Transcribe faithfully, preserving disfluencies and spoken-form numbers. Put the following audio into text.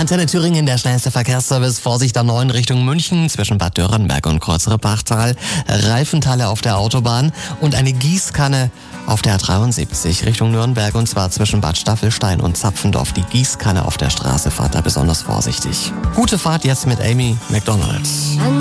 Antenne Thüringen, der schnellste Verkehrsservice. Vorsicht A neun Richtung München zwischen Bad Dürrenberg und Kreuzere-Bachtal. Reifenteile auf der Autobahn und eine Gießkanne auf der A dreiundsiebzig Richtung Nürnberg, und zwar zwischen Bad Staffelstein und Zapfendorf. Die Gießkanne auf der Straße, fahrt da besonders vorsichtig. Gute Fahrt jetzt mit Amy Macdonald.